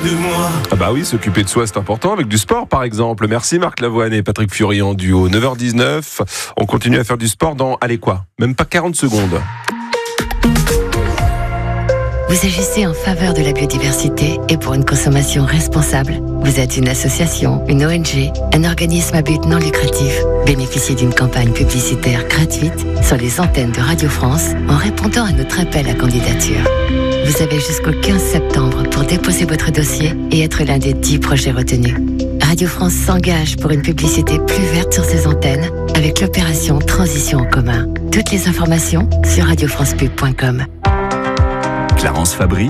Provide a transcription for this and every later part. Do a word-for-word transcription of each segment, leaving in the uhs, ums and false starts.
de moi. Ah bah oui, s'occuper de soi c'est important, avec du sport par exemple. Merci Marc Lavoine et Patrick Fiori en duo. neuf heures dix-neuf, on continue à faire du sport dans, allez quoi, même pas quarante secondes. Vous agissez en faveur de la biodiversité et pour une consommation responsable. Vous êtes une association, une O N G, un organisme à but non lucratif. Bénéficiez d'une campagne publicitaire gratuite sur les antennes de Radio France en répondant à notre appel à candidature. Vous avez jusqu'au quinze septembre pour déposer votre dossier et être l'un des dix projets retenus. Radio France s'engage pour une publicité plus verte sur ses antennes avec l'opération Transition en commun. Toutes les informations sur radio france pub point com. Clarence Fabry.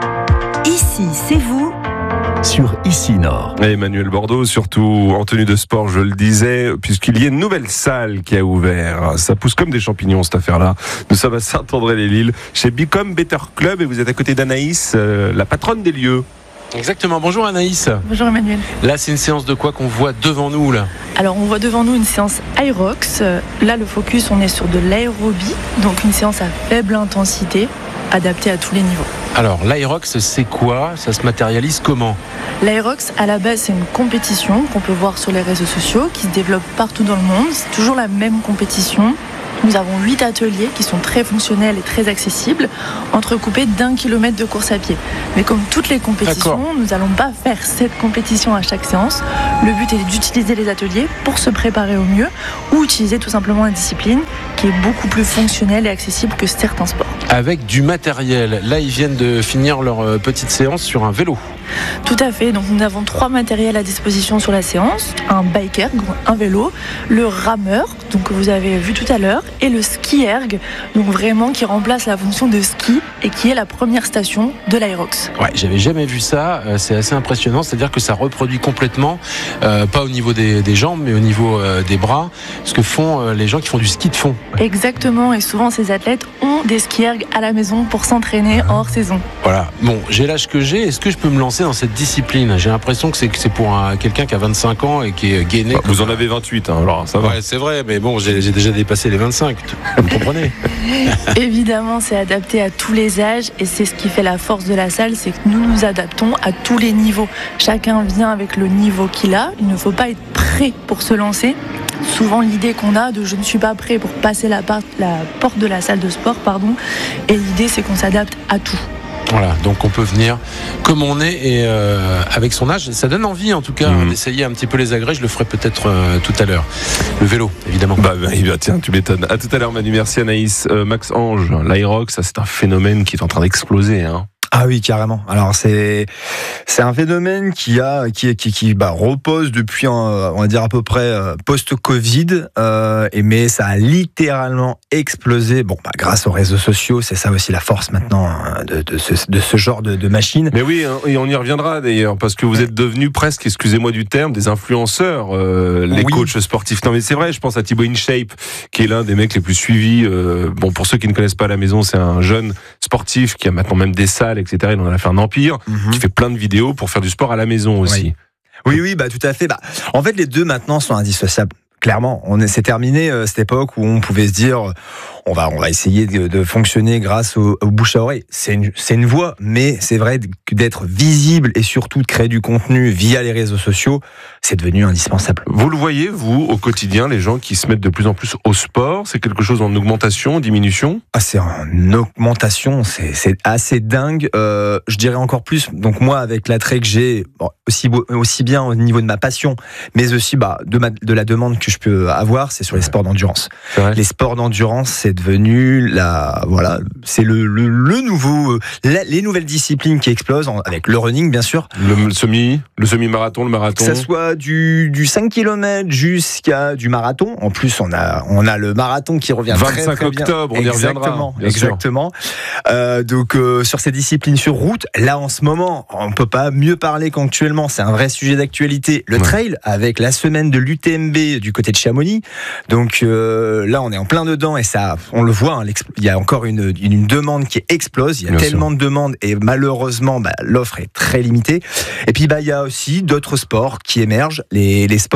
Ici, c'est vous. Sur Ici Nord. Et Emmanuel Bordeaux, surtout en tenue de sport, je le disais, puisqu'il y a une nouvelle salle qui a ouvert. Ça pousse comme des champignons cette affaire-là. Nous sommes à Saint-André-les-Lilles, chez Become Better Club, et vous êtes à côté d'Anaïs, euh, la patronne des lieux. Exactement, bonjour Anaïs. Bonjour Emmanuel. Là c'est une séance de quoi qu'on voit devant nous là? Alors on voit devant nous une séance Aerox. Là le focus on est sur de l'aérobie, donc une séance à faible intensité, adaptée à tous les niveaux. Alors l'Aerox c'est quoi? Ça se matérialise comment? L'Aerox à la base c'est une compétition qu'on peut voir sur les réseaux sociaux qui se développe partout dans le monde. C'est toujours la même compétition. Nous avons huit ateliers qui sont très fonctionnels et très accessibles, entrecoupés d'un kilomètre de course à pied. Mais comme toutes les compétitions, D'accord. nous n'allons pas faire cette compétition à chaque séance. Le but est d'utiliser les ateliers pour se préparer au mieux ou utiliser tout simplement une discipline qui est beaucoup plus fonctionnelle et accessible que certains sports. Avec du matériel. Là ils viennent de finir leur petite séance sur un vélo. Tout à fait, donc nous avons trois matériels à disposition sur la séance, un bike erg, un vélo, le rameur, donc que vous avez vu tout à l'heure, et le ski erg, donc vraiment qui remplace la fonction de ski et qui est la première station de l'Aerox. Ouais, j'avais jamais vu ça, euh, c'est assez impressionnant, c'est-à-dire que ça reproduit complètement, euh, pas au niveau des, des jambes, mais au niveau euh, des bras, ce que font euh, les gens qui font du ski de fond. Exactement, et souvent ces athlètes ont des ski erg à la maison pour s'entraîner hors saison. Voilà, bon, j'ai l'âge que j'ai, est-ce que je peux me lancer dans cette discipline? J'ai l'impression que c'est, que c'est pour un, quelqu'un qui a vingt-cinq ans et qui est gainé. Bah, vous en avez vingt-huit, hein, alors ça va. Ouais, c'est vrai, mais bon, j'ai, j'ai déjà dépassé les vingt-cinq, vous me comprenez? Évidemment, c'est adapté à tous les âges et c'est ce qui fait la force de la salle, c'est que nous nous adaptons à tous les niveaux. Chacun vient avec le niveau qu'il a, il ne faut pas être prêt pour se lancer. Souvent l'idée qu'on a de je ne suis pas prêt pour passer la, part, la porte de la salle de sport, pardon, et l'idée c'est qu'on s'adapte à tout. Voilà, donc on peut venir comme on est et euh, avec son âge, ça donne envie en tout cas mmh. d'essayer un petit peu les agrès. Je le ferai peut-être euh, tout à l'heure. Le vélo, évidemment. Bah, bah, bah tiens, tu m'étonnes. À tout à l'heure, Manu. Merci Anaïs. Euh, Max Ange, l'Aerox, ça c'est un phénomène qui est en train d'exploser, hein. Ah oui, carrément. Alors c'est c'est un phénomène qui a qui qui qui bah, repose depuis un, on va dire à peu près post-Covid, euh, et mais ça a littéralement explosé. Bon, bah, grâce aux réseaux sociaux, c'est ça aussi la force maintenant de, de ce de ce genre de, de machine. Mais oui, et on y reviendra d'ailleurs parce que vous êtes devenus presque, excusez-moi du terme, des influenceurs, euh, les oui. coachs sportifs. Non mais c'est vrai, je pense à Thibaut InShape qui est l'un des mecs les plus suivis. Euh, bon, pour ceux qui ne connaissent pas à la maison, c'est un jeune sportif qui a maintenant même des salles, et cetera. Il en a fait un empire, mm-hmm. qui fait plein de vidéos pour faire du sport à la maison aussi. Oui, oui, oui bah tout à fait. Bah, en fait, les deux maintenant sont indissociables. Clairement, on est, c'est terminé euh, cette époque où on pouvait se dire on va, on va essayer de, de fonctionner grâce au, au bouche à oreille. C'est une, c'est une voie, mais c'est vrai d'être visible et surtout de créer du contenu via les réseaux sociaux, c'est devenu indispensable. Vous le voyez, vous, au quotidien, les gens qui se mettent de plus en plus au sport, c'est quelque chose en augmentation, en diminution? Ah, c'est en augmentation, c'est, c'est assez dingue. Euh, je dirais encore plus. Donc moi, avec l'attrait que j'ai, bon, aussi, aussi bien au niveau de ma passion, mais aussi bah, de, ma, de la demande que je peux avoir, c'est sur les sports d'endurance. Les sports d'endurance, c'est devenu la, voilà, c'est le, le, le nouveau, la, les nouvelles disciplines qui explosent, avec le running bien sûr. Le, le semi, le semi-marathon, le marathon. Que ça soit du, du cinq kilomètres jusqu'à du marathon. En plus, on a, on a le marathon qui revient très, très bien. octobre, on y reviendra. Exactement. Euh, donc, euh, sur ces disciplines sur route, là, en ce moment, on peut pas mieux parler qu'actuellement. C'est un vrai sujet d'actualité. Le ouais. trail, avec la semaine de l'U T M B du côté de Chamonix. Donc, euh, là, on est en plein dedans et ça, on le voit, hein, il y a encore une, une demande qui explose. Il y a bien tellement sûr. de demandes et malheureusement, bah, l'offre est très limitée. Et puis, bah, il y a aussi d'autres sports qui émergent, les, les sports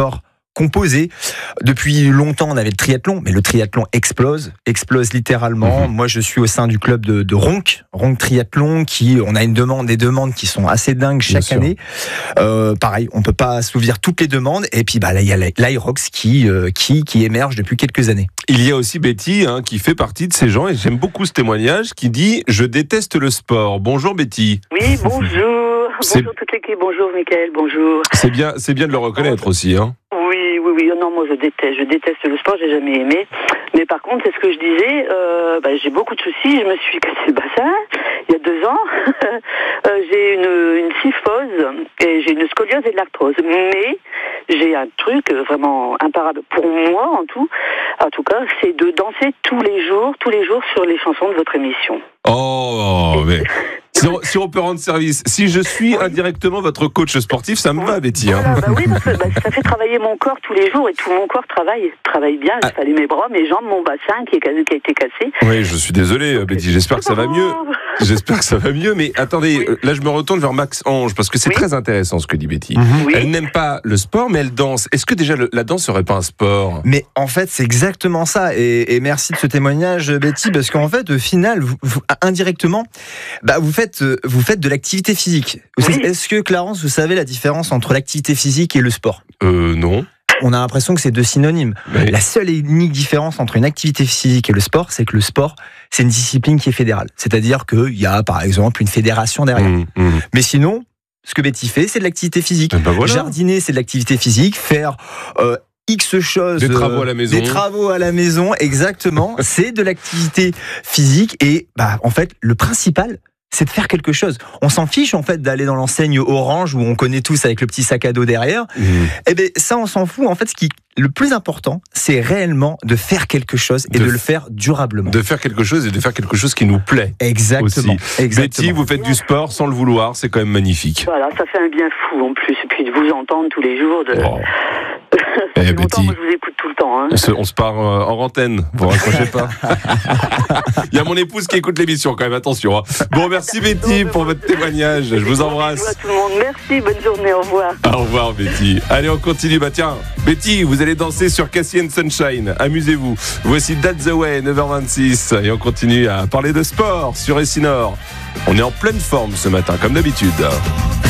composé. Depuis longtemps, on avait le triathlon, mais le triathlon explose, explose littéralement. Mmh. Moi, je suis au sein du club de, de Ronc, Ronc Triathlon, qui, on a une demande, des demandes qui sont assez dingues chaque Bien année. Euh, pareil, on peut pas assouvir toutes les demandes. Et puis, bah, là, il y a l'Irox qui, euh, qui, qui émerge depuis quelques années. Il y a aussi Betty, hein, qui fait partie de ces gens, et j'aime beaucoup ce témoignage, qui dit « Je déteste le sport ». Bonjour Betty. Oui, bonjour. C'est... Bonjour toute l'équipe, bonjour Mickaël, bonjour. C'est bien, c'est bien de le reconnaître aussi, hein. Oui, oui, oui. Non, moi je déteste, je déteste le sport, j'ai jamais aimé. Mais par contre, c'est ce que je disais, euh, bah, j'ai beaucoup de soucis. Je me suis cassé le bassin il y a deux ans. euh, j'ai une, une syphose et j'ai une scoliose et de l'arthrose. Mais j'ai un truc vraiment imparable pour moi, en tout, en tout cas, c'est de danser tous les jours, tous les jours sur les chansons de votre émission. Oh, mais si on, si on peut rendre service, si je suis indirectement votre coach sportif, ça me va, Betty. Hein. Voilà, bah oui, parce que bah, ça fait travailler mon corps tous les jours et tout mon corps travaille, travaille bien. Il ah. fallait mes bras, mes jambes, mon bassin qui, est, qui a été cassé. Oui, je suis désolé, Donc, Betty. J'espère que ça va mieux. J'espère que ça va mieux. Mais attendez, oui. là, je me retourne vers Max Ange parce que c'est oui. très intéressant ce que dit Betty. Mm-hmm. Oui. Elle n'aime pas le sport, mais elle danse. Est-ce que déjà le, la danse serait pas un sport ? Mais en fait, c'est exactement ça. Et, et merci de ce témoignage, Betty, parce qu'en fait, au final, vous, vous, indirectement, bah, vous faites, vous faites de l'activité physique. Oui. Est-ce que, Clarence, vous savez la différence entre l'activité physique et le sport ? Euh, non. On a l'impression que c'est deux synonymes. Mais... La seule et unique différence entre une activité physique et le sport, c'est que le sport, c'est une discipline qui est fédérale. C'est-à-dire qu'il y a, par exemple, une fédération derrière. Mmh, mmh. Mais sinon, ce que Betty fait, c'est de l'activité physique. Ben voilà. Jardiner, c'est de l'activité physique. Faire... Euh, X choses, des travaux à la maison, des travaux à la maison, exactement. C'est de l'activité physique et bah en fait le principal, c'est de faire quelque chose. On s'en fiche en fait d'aller dans l'enseigne Orange où on connaît tous avec le petit sac à dos derrière. Mmh. Et ben ça on s'en fout. En fait, ce qui le plus important, c'est réellement de faire quelque chose et de, de le faire durablement. De faire quelque chose et de faire quelque chose qui nous plaît. Exactement. Aussi. Exactement. Betty, vous faites du sport sans le vouloir, c'est quand même magnifique. Voilà, ça fait un bien fou en plus. Et puis de vous entendre tous les jours. De... Oh. Ça fait longtemps, moi, je vous écoute tout le temps. Hein. On, se, on se part euh, en antenne, vous raccrochez pas. Il y a mon épouse qui écoute l'émission quand même, attention. Hein. Bon, merci Betty pour votre témoignage, je vous embrasse. Bonjour à tout le monde, merci, bonne journée, au revoir. Au revoir Betty. Allez, on continue. Bah tiens, Betty, vous allez danser sur Cassie and Sunshine, amusez-vous. Voici That's the Way, neuf heures vingt-six. Et on continue à parler de sport sur Essinor. On est en pleine forme ce matin, comme d'habitude.